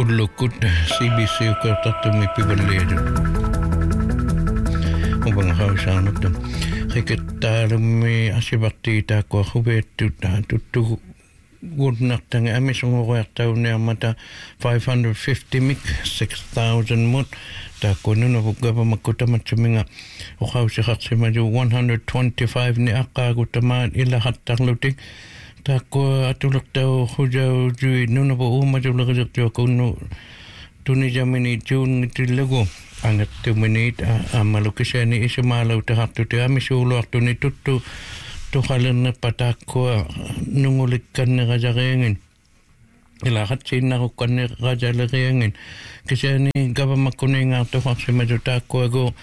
Ullukut CBC ukertatumi piballeedu. Ubang hausaanuttum. Rikettaalummi asivartiitaakua huveettuta tuttu gudnartangi amisunguruartauniarmata 550 mik 6,000 mut taakkununu gavamakutamatsuminga uqausiqarsimaju 125 ni aqqaagutamaan ilahattarlutik taakku atulurtau hujaujui nunapu uumatuleqisirtuakunnu tunijamini tuunngitillagu angattuminit ammalukisani isumaalautarartuti amisuuluartuni tuttu tuqalernerpa taakkua nungulikkannerajariangin ilaaqatsiinnarukkannerajaleriangin kisani gavamakkuningaartuqarsimaju taakkuagu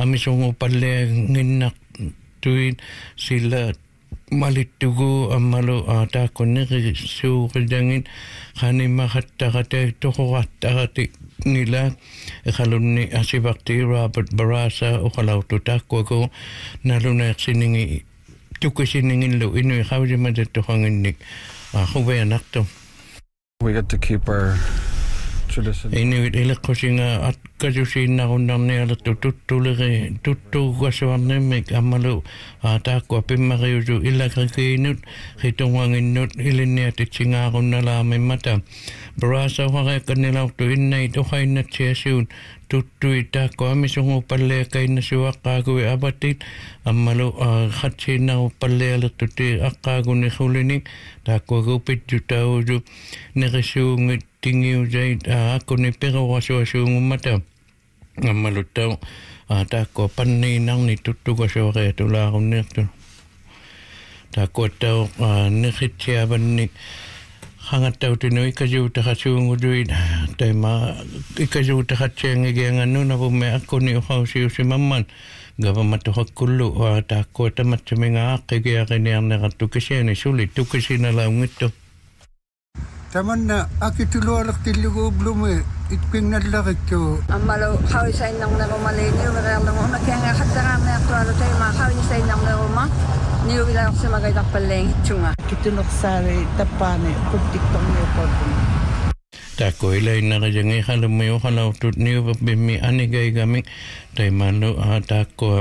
amisunguupallianginnartuin silla malittugu ammalu taakkunneri suuridangin qanimahattaqate toqorattarati ngila eqalunni asivarti Robert Barasa uqalautu taakkuagu naluneersiningi tukusiningillu inui qausimatattuqanginnik huveanartu. We get to keep our tradition. Inuit ileqqusinga atkasusiinnarunnarnialertu tuttuleri tuttuugasuarnimmik ammalu taakkua pimmariusu illakrikiinut qitunganginnut ilinniatitsingaarunalaamimmata Barasa uqareeqqannilautu innait uqainnatsiasuun tuttui taakkua amisunguupalliakainasuaqqaagui apatit ammalu qatsiinnaruppallialertuti aqqaaguni qulinik taakkuagu pitjutausu nerisuungit tingiusait akkuni peruasuasuungummata ammaluttau taakkua panniinarni tuttugasuareatulaarunniartu taakkuattau neritsiavannik hangattautinu ikasuutaqasuungutuit taima ikasuutaqatsiangigiangannunapumme akkuni uqausiusimamman gavamatuqakkullu taakkua tamatsuminga aqqigiaqiniarnerattu kisiani suli tukisinalaungittu tamanna akituluaraqtillugu blume itpinnallaqittu ammalu qawisainnarnerumaleeni umereerneruma kianga hattaraarneartualu taima qawisainnarneruma niuvilaorsimagaitarpalleengitsunga kitunersaari tappaani quttiktorniuqorpun taakku ilainnarajangi qalummi uqalautut niuvapimmi anigaigami taimalu taakkua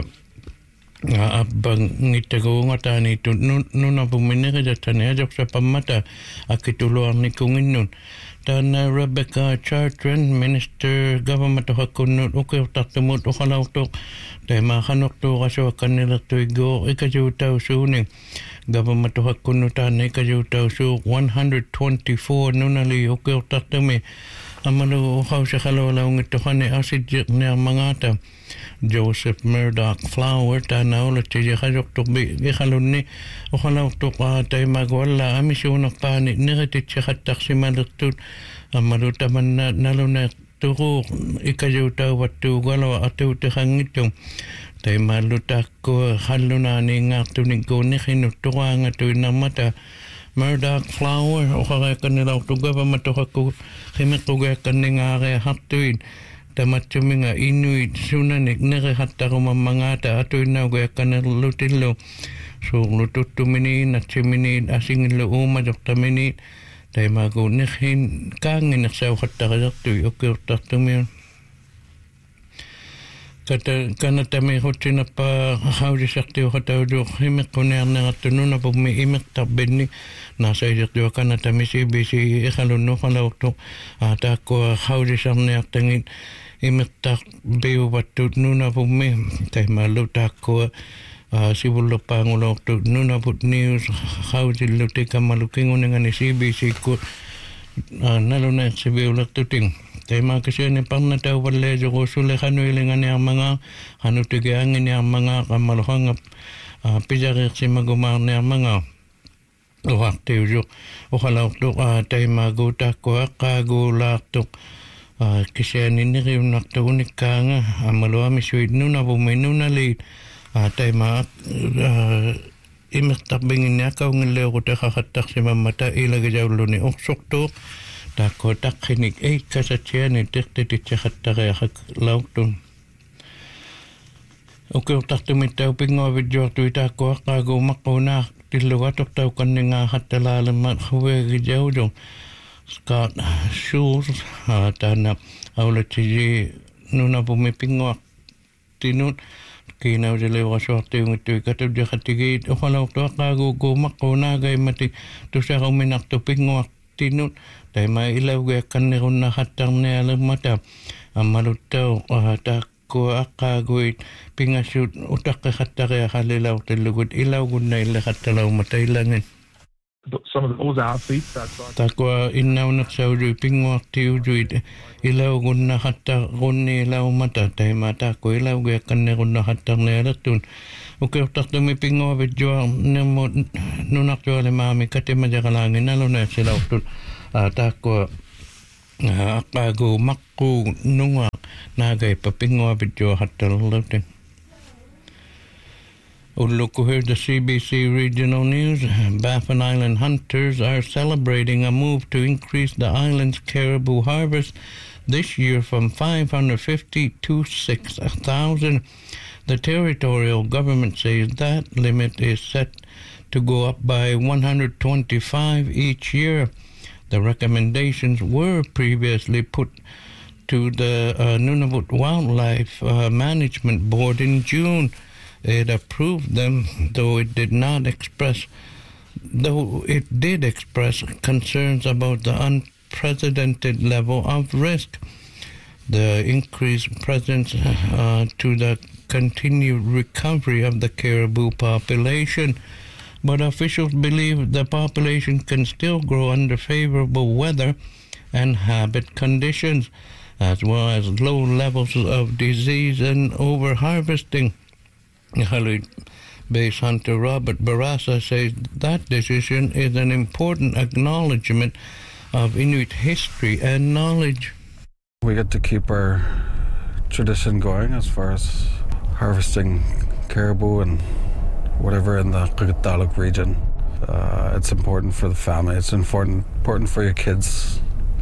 abbangittaguungataaniitut nunapummineqitatsani ajoqsapammata akituluarnikunginnun taana Rebecca Chartrand Minister Government-uqakkunnut ukiurtartumut uqalautuq taimaqanortuuqasuaqqannilertuigguuq ikasuutausuuning Government-uqakkunnu taana ikasuutausuuq 124 nunali ukiurtartumi amalu uqausiqalualaungittuqani asitjiqniarmangaata Joseph Murdoch Flower taana ulattijiqajoqtuqbi iqalunni uqalautuq taimagualla amisuunerpaani nerititsaqattaqsimalertut amalu tamanna naluneerturuuq ikasuutauvattuugalawa atuutiqangittu taimallu taakkua qallunaaniingaartunikkuunniqinuttuqaangatuinnarmata Murdoch Flower uqareeqqannilautu government-uqakku qimiqqugiaqqanningaariahartuin tamatsuminga inuit sunanik nerihattarumammangaata atuinnaugiaqqanerlutillu suurlututtumini natsimini asingillu uumajoqtamini taimagu nerhin kaanginersauqattarilertui ukiurtartumiun kanatami hutsinappa haudisartiuqatauduq himiqquniarnerattu nunapummi imiqtarbinni naasaisertua kanatami CBC iqalunnuqalaurtuq taakkua haudisarniartangit imiqtarbiuvattut nunapummi taimallu taakkua sivullerpaangulaurtut nunaput news hausillutik ammalukinguningani CBC ku naluneersiviulertuting taimakasiani parnatauvalleesuqu suleqanuilinganiarmanga qanutigianginiarmanga qammaluqanga pisariqsimagumaarniarmanga uartiusuq uqalaurtuq taimagu taakkua aqqaaguulaartuq kisiani neriunnartugunikkaanga ammaluamisuit nunapummi nunaliit taima imirtarbinginniaqaungilleequtaqaqattaqsimammata ilagijauluni uqsuqtuuq taakku taqqinik eikkasatsiani tirtititsaqattariaqak laurtun ukiurtartumittau pinguavitjuartui taakku aqqaaguumaqquunaaq tillugatortauqanningaa hattalaalemmat huveegijaudu Scott Schultz tana aulati nuna pumipingoak tinut kinaw dili waswarte ngitoy katub di katigit o kalaw to kago gumakko nagay mati to sa kuminak to pingoak tinut tay mailaw gaya kanirun na hatang na alam mata amalutaw ko akagoy pingasut utak katare halilaw tilugod ilaw gud na ila katalaw matay langin. Some of those athletes takwa inaw na saudi pingwak tiujuid ilaw gun na hatta gunni ilaw mata tay mata ko ilaw gaya kanne gun na hatta neratun okay tak dumi pingwa video nemo nunak jo le mami kate majakalangin nalo na sila utun takwa akago makku nunga nagay papingwa video hatta lutin. Look here, the CBC Regional News. Baffin Island hunters are celebrating a move to increase the island's caribou harvest this year from 550 to 6,000. The territorial government says that limit is set to go up by 125 each year. The recommendations were previously put to the Nunavut Wildlife Management Board in June. It approved them, though it did express concerns about the unprecedented level of risk. The increased presence to the continued recovery of the caribou population, but officials believe the population can still grow under favorable weather and habit conditions, as well as low levels of disease and overharvesting. Base hunter Robert Barassa says that decision is an important acknowledgement of Inuit history and knowledge. We get to keep our tradition going as far as harvesting caribou and whatever in the Qikiqtaaluk region. It's important for the family. It's important for your kids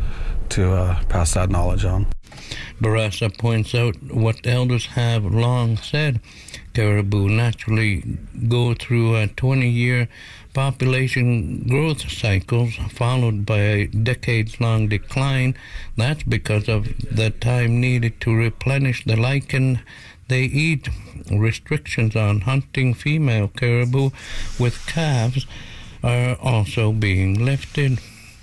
to pass that knowledge on. Barassa points out what elders have long said. Caribou naturally go through a 20-year population growth cycles followed by a decades-long decline. That's because of the time needed to replenish the lichen they eat. Restrictions on hunting female caribou with calves are also being lifted.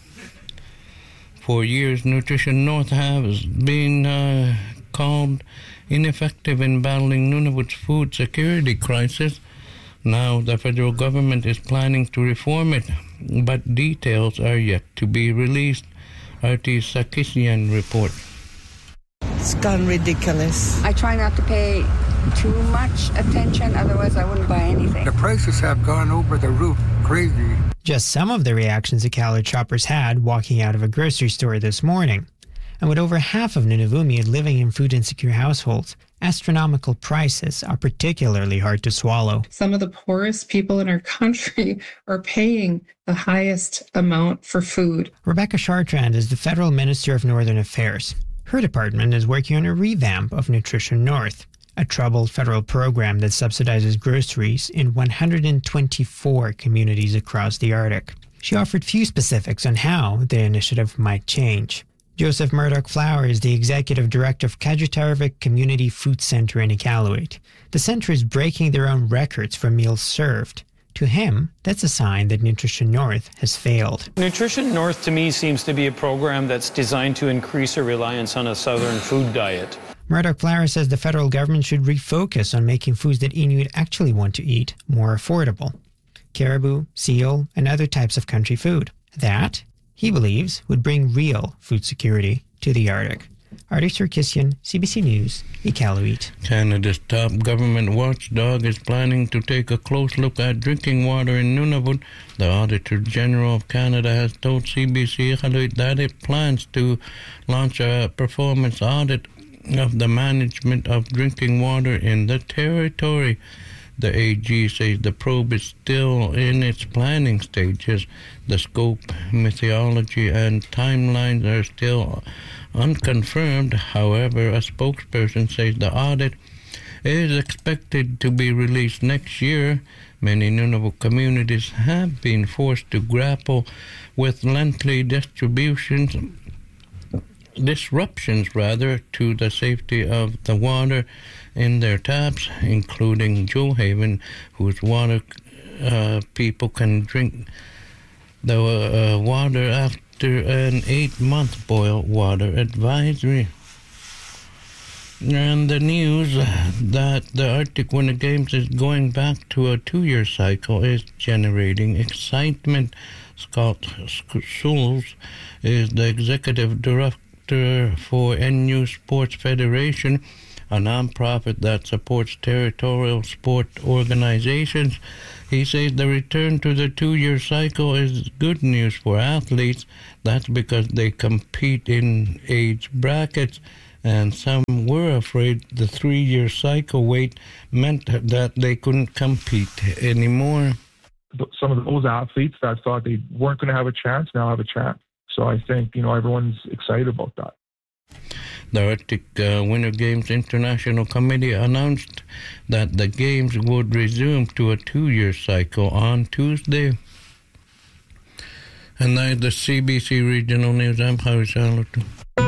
For years, Nutrition North has been called ineffective in battling Nunavut's food security crisis. Now the federal government is planning to reform it, but details are yet to be released. RT Sarkisian report. It's gone ridiculous. I try not to pay too much attention, otherwise I wouldn't buy anything. The prices have gone over the roof, crazy. Just some of the reactions Iqaluit shoppers had walking out of a grocery store this morning. And with over half of Nunavummiut living in food-insecure households, astronomical prices are particularly hard to swallow. Some of the poorest people in our country are paying the highest amount for food. Rebecca Chartrand is the Federal Minister of Northern Affairs. Her department is working on a revamp of Nutrition North, a troubled federal program that subsidizes groceries in 124 communities across the Arctic. She offered few specifics on how the initiative might change. Joseph Murdoch-Flower is the Executive Director of Kajutarvik Community Food Center in Iqaluit. The center is breaking their own records for meals served. To him, that's a sign that Nutrition North has failed. Nutrition North, to me, seems to be a program that's designed to increase our reliance on a southern food diet. Murdoch-Flower says the federal government should refocus on making foods that Inuit actually want to eat more affordable. Caribou, seal, and other types of country food. That, he believes, would bring real food security to the Arctic. Artie Sarkisian, CBC News, Iqaluit. Canada's top government watchdog is planning to take a close look at drinking water in Nunavut. The Auditor General of Canada has told CBC Iqaluit that it plans to launch a performance audit of the management of drinking water in the territory. The AG says the probe is still in its planning stages. The scope, methodology, and timelines are still unconfirmed. However, a spokesperson says the audit is expected to be released next year Many Nunavut communities have been forced to grapple with lengthy disruptions to the safety of the water in their taps, including Joehaven, whose water people can drink the water after an 8-month boil water advisory. And the news that the Arctic Winter Games is going back to a 2-year cycle is generating excitement. Scott Schulz is the executive director for NU Sports Federation, a nonprofit that supports territorial sport organizations. He says the return to the 2-year cycle is good news for athletes. That's because they compete in age brackets, and some were afraid the 3-year cycle wait meant that they couldn't compete anymore. Some of those athletes that thought they weren't going to have a chance now have a chance. So I think, everyone's excited about that. The Arctic Winter Games International Committee announced that the Games would resume to a 2-year cycle on Tuesday. And now the CBC Regional News. I'm Harry Charlotte.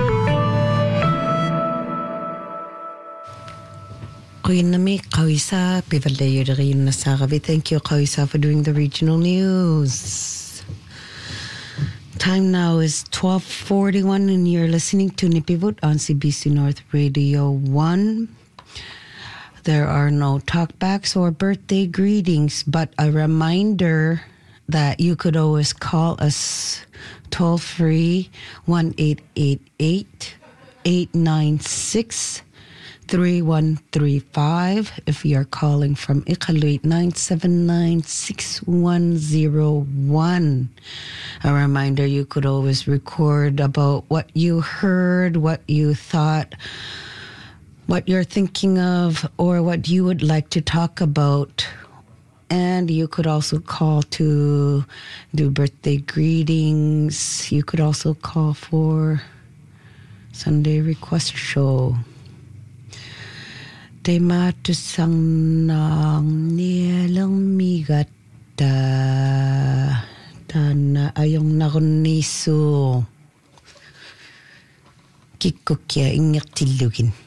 Thank you, Kawisa, for doing the regional news. Time now is 12:41 and you're listening to Nipivut on CBC North Radio 1. There are no talkbacks or birthday greetings, but a reminder that you could always call us toll-free 1-888-896-3135 if you're calling from Iqaluit 979-6101. A reminder, you could always record about what you heard, what you thought, what you're thinking of, or what you would like to talk about. And you could also call to do birthday greetings. You could also call for Sunday request show. Te matusang nang nilang migata tana ayong nakuniso kikukya ingyak tilugin.